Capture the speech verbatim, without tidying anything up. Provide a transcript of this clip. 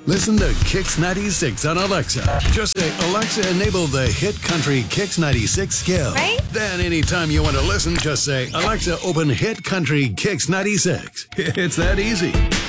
Listen to Kix ninety-six on Alexa. Just say, Alexa, enable the hit country Kix ninety-six skill. Right? Then anytime you want to listen, just say, Alexa, open hit country Kix ninety-six. It's that easy.